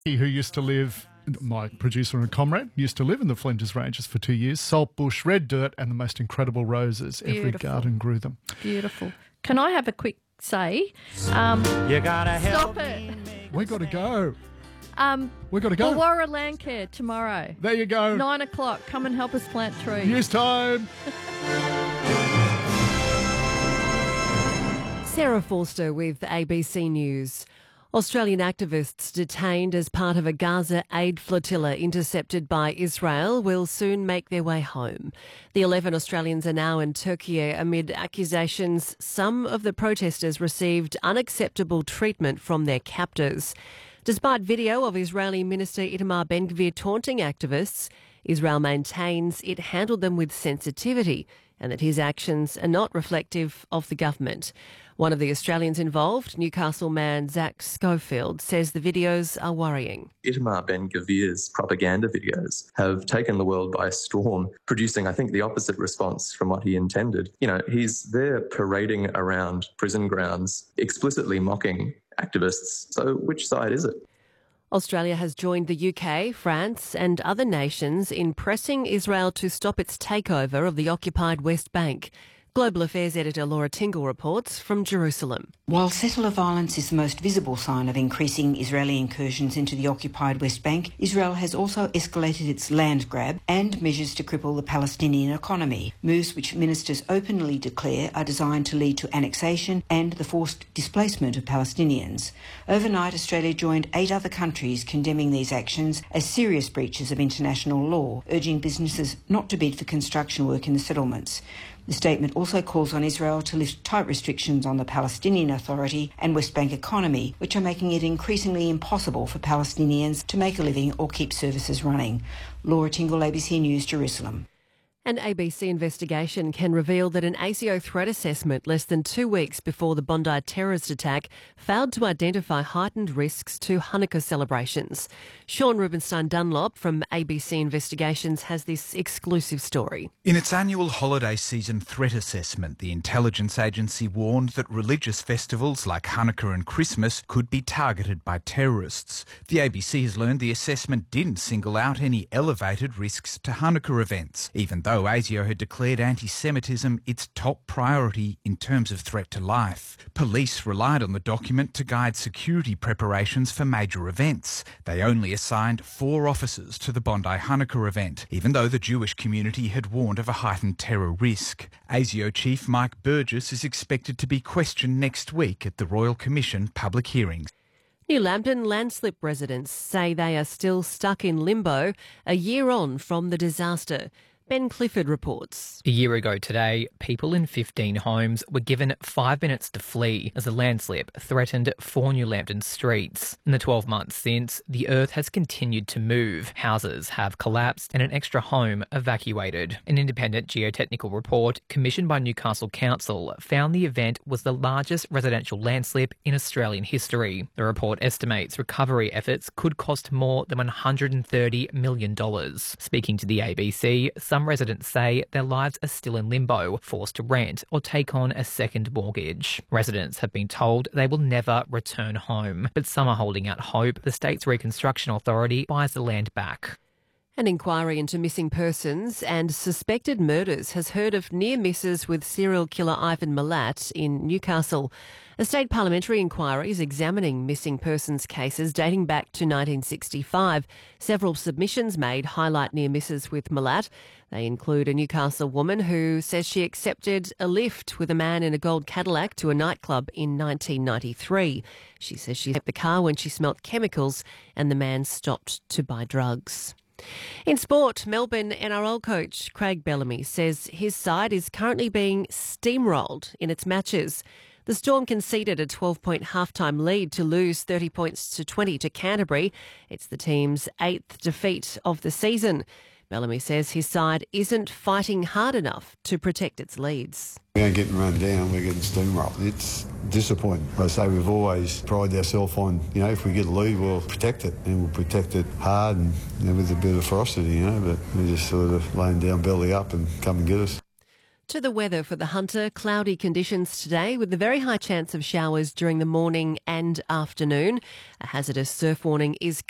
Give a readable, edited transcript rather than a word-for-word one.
who used to live, my producer and comrade, used to live in the Flinders Ranges for 2 years. Salt bush, red dirt, and the most incredible roses. Beautiful. Every garden grew them. Beautiful. Can I have a quick say? You gotta help Stop it. We got to go. We got to go. Warra Landcare tomorrow. There you go. 9 o'clock. Come and help us plant trees. News time. Sarah Forster with ABC News. Australian activists detained as part of a Gaza aid flotilla intercepted by Israel will soon make their way home. The 11 Australians are now in Turkey amid accusations some of the protesters received unacceptable treatment from their captors. Despite video of Israeli Minister Itamar Ben-Gvir taunting activists, Israel maintains it handled them with sensitivity and that his actions are not reflective of the government. One of the Australians involved, Newcastle man Zach Schofield, says the videos are worrying. Itamar Ben-Gvir's propaganda videos have taken the world by storm, producing, I think, the opposite response from what he intended. You know, he's there parading around prison grounds, explicitly mocking activists. So which side is it? Australia has joined the UK, France and other nations in pressing Israel to stop its takeover of the occupied West Bank. Global Affairs editor Laura Tingle reports from Jerusalem. While settler violence is the most visible sign of increasing Israeli incursions into the occupied West Bank, Israel has also escalated its land grab and measures to cripple the Palestinian economy, moves which ministers openly declare are designed to lead to annexation and the forced displacement of Palestinians. Overnight, Australia joined 8 other countries condemning these actions as serious breaches of international law, urging businesses not to bid for construction work in the settlements. The statement also calls on Israel to lift tight restrictions on the Palestinian Authority and West Bank economy, which are making it increasingly impossible for Palestinians to make a living or keep services running. Laura Tingle, ABC News, Jerusalem. An ABC investigation can reveal that an ASIO threat assessment less than 2 weeks before the Bondi terrorist attack failed to identify heightened risks to Hanukkah celebrations. Sean Rubenstein Dunlop from ABC Investigations has this exclusive story. In its annual holiday season threat assessment, the intelligence agency warned that religious festivals like Hanukkah and Christmas could be targeted by terrorists. The ABC has learned the assessment didn't single out any elevated risks to Hanukkah events, even though ASIO had declared anti-Semitism its top priority in terms of threat to life. Police relied on the document to guide security preparations for major events. They only assigned 4 officers to the Bondi Hanukkah event, even though the Jewish community had warned of a heightened terror risk. ASIO Chief Mike Burgess is expected to be questioned next week at the Royal Commission public hearings. New Lambton landslip residents say they are still stuck in limbo a year on from the disaster. Ben Clifford reports. A year ago today, people in 15 homes were given 5 minutes to flee as a landslip threatened 4 New Lambton streets. In the 12 months since, the earth has continued to move. Houses have collapsed and an extra home evacuated. An independent geotechnical report commissioned by Newcastle Council found the event was the largest residential landslip in Australian history. The report estimates recovery efforts could cost more than $130 million. Speaking to the ABC, some residents say their lives are still in limbo, forced to rent or take on a second mortgage. Residents have been told they will never return home, but some are holding out hope the state's Reconstruction Authority buys the land back. An inquiry into missing persons and suspected murders has heard of near misses with serial killer Ivan Milat in Newcastle. A state parliamentary inquiry is examining missing persons cases dating back to 1965. Several submissions made highlight near misses with Milat. They include a Newcastle woman who says she accepted a lift with a man in a gold Cadillac to a nightclub in 1993. She says she left the car when she smelt chemicals and the man stopped to buy drugs. In sport, Melbourne NRL coach Craig Bellamy says his side is currently being steamrolled in its matches. The Storm conceded a 12-point halftime lead to lose 30 points to 20 to Canterbury. It's the team's 8th defeat of the season. Bellamy says his side isn't fighting hard enough to protect its leads. We ain't getting run down, we're getting steamrolled. It's disappointing. I say we've always prided ourselves on, if we get a lead, we'll protect it, and we'll protect it hard and with a bit of ferocity, but we're just sort of laying down belly up and come and get us. To the weather for the Hunter, cloudy conditions today with a very high chance of showers during the morning and afternoon. A hazardous surf warning is